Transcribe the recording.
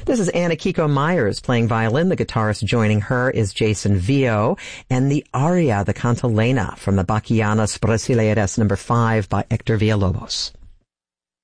This is Anna Kiko Myers playing violin. The guitarist joining her is Jason Vio, and the aria, the cantilena, from the Bachianas Brasileiras No. 5 by Hector Villalobos.